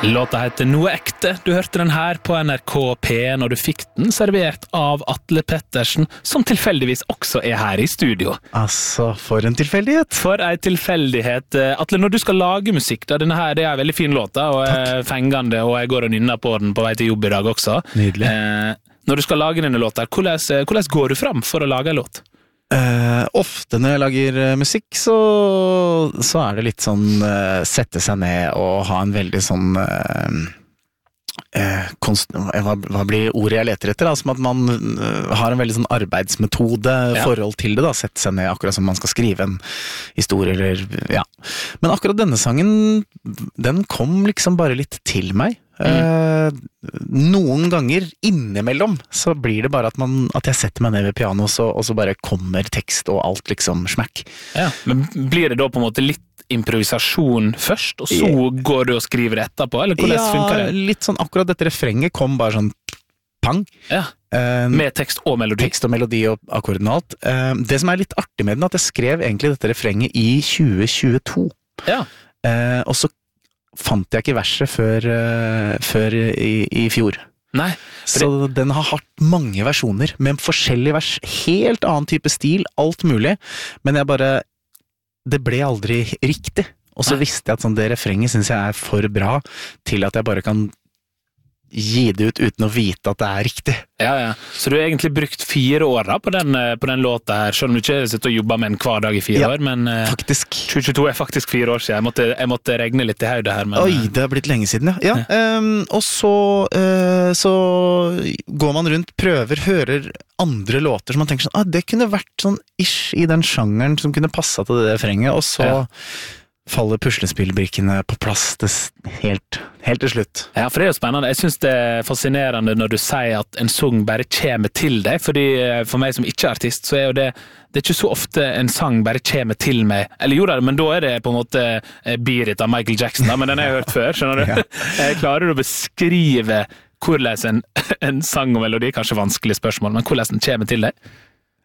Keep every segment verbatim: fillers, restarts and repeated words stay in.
Låta heter Noe ekte. Du hørte den her på N R K P en, og du fikk den servert av Atle Pettersen, som tilfeldigvis også er her i studio. Altså, for en tilfeldighet. For en tilfeldighet. Atle, når du skal lage musikk, da, denne her det er en veldig fin låt, da, og er fengende, og jeg går og nynner på den på vei til jobb i dag også. Nydelig. Eh, når du skal lage denne låta, hvordan, hvordan går du fram for å lage en låt? Uh, ofte når jeg lager uh, musikk, så, så er det litt sånn uh, sette seg ned og ha en veldig sånn uh, uh, konst, hva, hva blir ordet jeg leter etter? Da? Som at man uh, har en veldig sånn arbeidsmetode ja. forhold til det, da. Sette seg ned akkurat som man skal skrive en historie eller, ja. Men akkurat denne sangen, den kom liksom bare litt til meg. Mm. Uh, noen ganger innimellom så blir det bare at, man, at jeg setter meg ned ved piano så, og så bare kommer tekst og alt liksom smakk. Ja, men blir det da på en måte litt improvisasjon først, og så yeah. går du og skriver det etterpå, eller hvordan ja, funker det? Ja, litt sånn, akkurat dette refrenget kom bare sånn pang. Ja, uh, med tekst og melodi. Tekst og melodi og akkorden og alt. Uh, det som er litt artig med den, at jeg skrev egentlig dette refrenget i tjue tjueto. Ja. Uh, og så fant jeg ikke verset før, uh, før i, i fjor. Nei. Så det... den har hatt mange versjoner, med forskjellige vers, helt annen type stil, alt mulig, men jeg bare, det ble aldri riktig. Og så Nei. visste jeg at sånn, det refrenget synes jeg er for bra til at jeg bare kan gi det ut uten å vite at det er riktig. Ja, ja. Så du har egentlig brukt fire år da, på, den, på den låta her, selv om du ikke sitter og jobber med den hver dag i fire ja, år, men faktisk. tjue tjueto er faktisk fire år siden. Jeg måtte, jeg måtte regne litt i høyde her. Men, Oi, det har blitt lenge siden, ja. ja. ja. Um, og så, uh, så går man rundt, prøver, hører andre låter som man tenker sånn, ah, det kunne vært sånn ish i den sjangeren som kunne passet til det refrenget, og så ja. faller puslespillbrikkene på plass helt, helt til slutt. Ja, for det er jo spennende. Jeg synes det er fascinerende når du sier at en sang bare kommer til deg, fordi for meg som ikke er artist, så er jo det, det er ikke så ofte en sang bare kommer til meg. Eller jo da, men da er det på en måte Beat It av Michael Jackson, da, men den har jeg hørt før, skjønner du? Ja. Jeg klarer å beskrive hvordan en, en sang og melodi, kanskje vanskelig spørsmål, men hvordan den kommer til deg?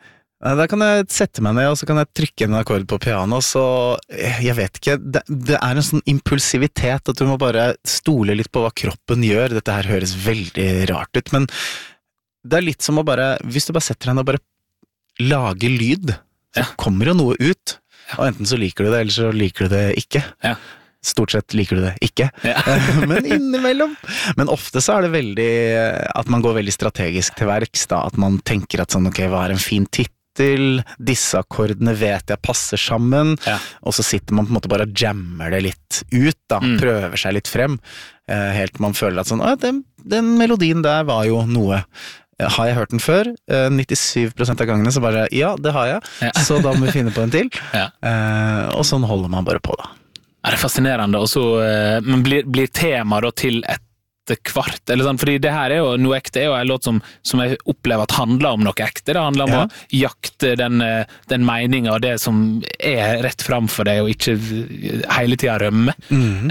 Da kan jeg sette meg ned, og så kan jeg trykke en akkord på piano, så jeg vet ikke, det, det er en sånn impulsivitet at du må bare stole litt på hva kroppen gjør. Dette her høres veldig rart ut, men det er litt som å bare, hvis du bare setter deg og bare lager lyd, så ja. kommer jo noe ut, og enten så liker du det, eller så liker du det ikke. Ja. Stort sett liker du det ikke, ja. men innimellom. Men ofte så er det veldig, at man går veldig strategisk til verks, da, at man tenker at sånn, ok, hva er en fin titt? Disse akkordene vet jeg passer sammen, ja. og så sitter man på en måte bare og jammer det litt ut, da, mm. prøver seg litt frem, eh, helt til man føler at sånn, ah, den, den melodien der var jo noe. Har jeg hørt den før? Eh, nittisju prosent av gangene så bare, ja, det har jeg, ja. så da må vi finne på en til. Ja. Eh, og sånn holder man bare på, da. Er det fascinerende, og så, eh, men blir, blir tema da til et kvart, eller sånn, fordi det her er jo Noe ekte er jo en låt som, som jeg opplever at handler om noe ekte, det handler om ja. å jakte den, den meningen og det som er rett framfor deg og ikke hele tiden rømme. Mm-hmm.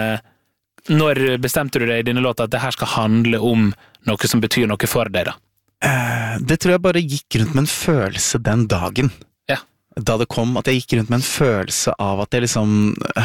Eh, når bestemte du deg i denne låta at det her skal handle om noe som betyr noe for deg da? Eh, det tror jeg bare gikk rundt med en følelse den dagen. Ja. Da det kom, at jeg gikk rundt med en følelse av at jeg liksom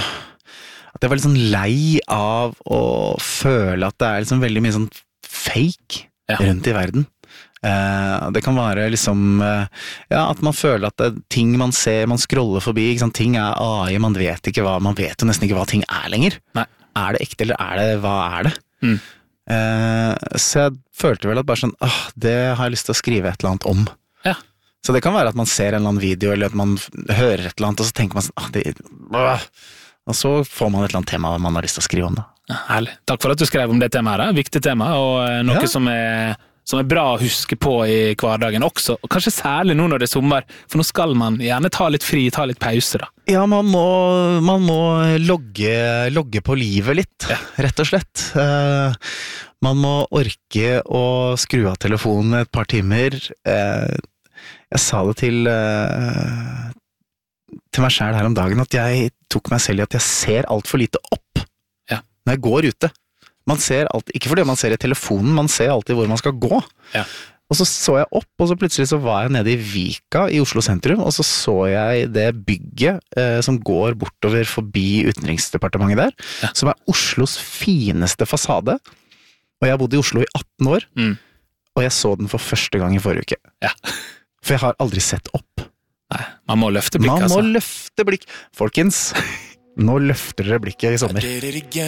at jeg var litt sånn lei av å føle at det er liksom veldig mye sånn fake ja. rundt i verden. Eh, det kan være liksom, eh, ja, at man føler at det er ting man ser, man scroller forbi, ikke sant? Ting er A I, man vet ikke hva, man vet jo nesten ikke hva ting er lenger. Nei. Er det ekte, eller er det, hva er det? Mm. Eh, så jeg følte vel at bare sånn, åh, det har jeg lyst til å skrive et eller annet om. Ja. Så det kan være at man ser en eller annen video, eller at man hører et eller annet, og så tenker man sånn, åh, det, åh. Og så får man et eller annet tema man har lyst til å skrive om da. Ja, herlig. Takk for at du skrev om det temaet, da. Viktig tema, og noe ja. som, er, som er bra å huske på i hverdagen også, og kanskje særlig nå når det er sommer, for nå skal man gjerne ta litt fri, ta litt pause da. Ja, man må, man må logge, logge på livet litt, ja. rett og slett. Uh, man må orke å skru av telefonen et par timer. Uh, jeg sa det til... Uh, til meg selv her om dagen, at jeg tok meg selv i at jeg ser alt for lite opp ja. når jeg går ute. Man ser alltid, ikke fordi man ser i telefonen, man ser alltid hvor man skal gå. Ja. Og så så jeg opp, og så plutselig så var jeg nede i Vika i Oslo sentrum, og så så jeg det bygget eh, som går bortover forbi Utenriksdepartementet der, ja. Som er Oslos fineste fasade. Og jeg har bodd i Oslo i atten år, mm. og jeg så den for første gang i forrige uke. Ja. For jeg har aldri sett opp. Nei, man må løfte blikk, man altså. Man må løfte blikk. Folkens, nå løfter dere blikket i sommer.